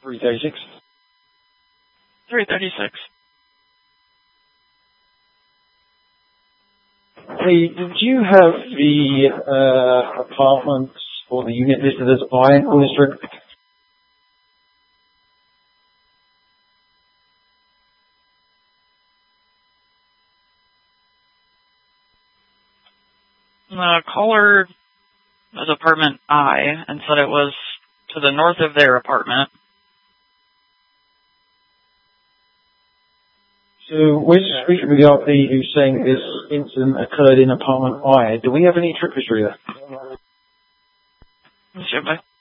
336. 336. Hey, did you have the apartment or the unit listed as I on this trip? The caller was apartment I and said it was to the north of their apartment. So, we're speaking with the RP who's saying this incident occurred in apartment I. Do we have any trip history there? Should I?